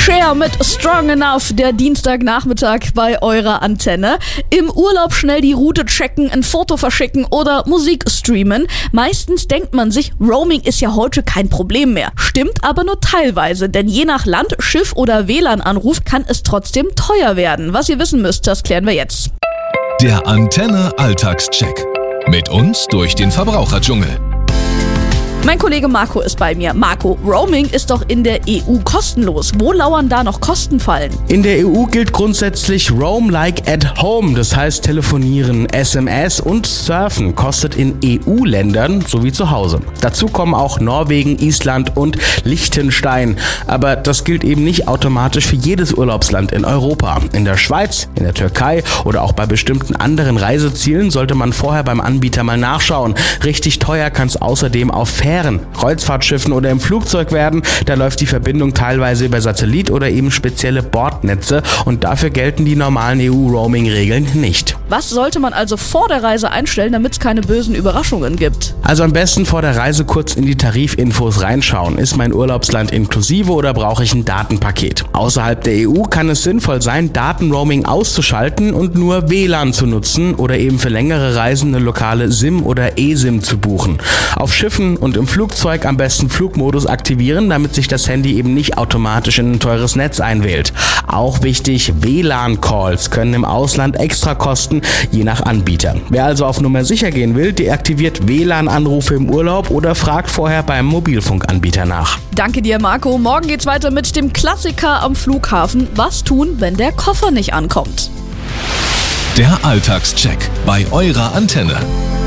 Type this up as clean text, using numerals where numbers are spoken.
Cher mit Strong Enough, der Dienstagnachmittag bei eurer Antenne. Im Urlaub schnell die Route checken, ein Foto verschicken oder Musik streamen. Meistens denkt man sich, Roaming ist ja heute kein Problem mehr. Stimmt aber nur teilweise, denn je nach Land, Schiff oder WLAN-Anruf kann es trotzdem teuer werden. Was ihr wissen müsst, das klären wir jetzt. Der Antenne Alltagscheck. Mit uns durch den Verbraucherdschungel. Mein Kollege Marco ist bei mir. Marco, Roaming ist doch in der EU kostenlos. Wo lauern da noch Kostenfallen? In der EU gilt grundsätzlich Roam like at home. Das heißt, telefonieren, SMS und surfen kostet in EU-Ländern sowie zu Hause. Dazu kommen auch Norwegen, Island und Liechtenstein. Aber das gilt eben nicht automatisch für jedes Urlaubsland in Europa. In der Schweiz, in der Türkei oder auch bei bestimmten anderen Reisezielen sollte man vorher beim Anbieter mal nachschauen. Richtig teuer kann es außerdem auf Fähren, Kreuzfahrtschiffen oder im Flugzeug werden. Da läuft die Verbindung teilweise über Satellit oder eben spezielle Bordnetze und dafür gelten die normalen EU-Roaming-Regeln nicht. Was sollte man also vor der Reise einstellen, damit es keine bösen Überraschungen gibt? Also am besten vor der Reise kurz in die Tarifinfos reinschauen. Ist mein Urlaubsland inklusive oder brauche ich ein Datenpaket? Außerhalb der EU kann es sinnvoll sein, Datenroaming auszuschalten und nur WLAN zu nutzen oder eben für längere Reisen eine lokale SIM oder eSIM zu buchen. Auf Schiffen und im Flugzeug am besten Flugmodus aktivieren, damit sich das Handy eben nicht automatisch in ein teures Netz einwählt. Auch wichtig, WLAN-Calls können im Ausland extra kosten, je nach Anbieter. Wer also auf Nummer sicher gehen will, deaktiviert WLAN-Anrufe im Urlaub oder fragt vorher beim Mobilfunkanbieter nach. Danke dir, Marco. Morgen geht's weiter mit dem Klassiker am Flughafen. Was tun, wenn der Koffer nicht ankommt? Der Alltagscheck bei eurer Antenne.